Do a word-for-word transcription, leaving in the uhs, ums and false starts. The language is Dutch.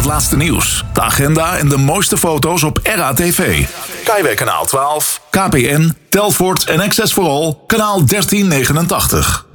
het laatste nieuws, de agenda en de mooiste foto's op R A T V. Kaiweg kanaal twaalf, K P N, Telfort en Access for All kanaal dertien negenentachtig.